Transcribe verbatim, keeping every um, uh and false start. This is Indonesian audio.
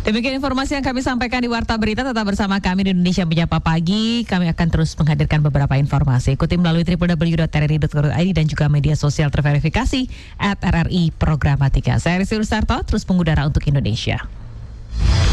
Demikian informasi yang kami sampaikan di Warta Berita. Tetap bersama kami di Indonesia Menyapa Pagi. Kami akan terus menghadirkan beberapa informasi. Ikuti melalui w w w dot r r i dot co dot i d dan juga media sosial terverifikasi at R R I Programatika. Saya Rizky Rustarto, terus mengudara untuk Indonesia.